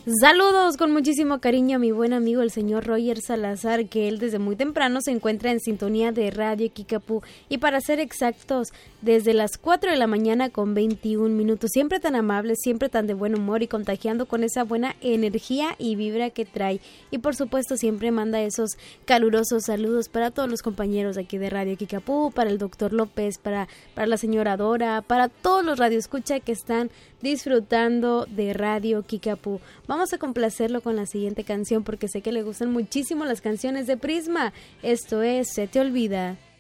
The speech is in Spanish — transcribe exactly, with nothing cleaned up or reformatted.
Saludos con muchísimo cariño a mi buen amigo el señor Roger Salazar, que él desde muy temprano se encuentra en sintonía de Radio Kickapoo, y para ser exactos, desde las cuatro de la mañana con veintiún minutos, siempre tan amable, siempre tan de buen humor y contagiando con esa buena energía y vibra que trae. Y por supuesto siempre manda esos calurosos saludos para todos los compañeros de aquí de Radio Kickapoo, para el doctor López, para, para la señora Dora, para todos los radioescucha que están disfrutando de Radio Kickapoo. Vamos a complacerlo con la siguiente canción porque sé que le gustan muchísimo las canciones de Prisma. Esto es Se Te Olvida.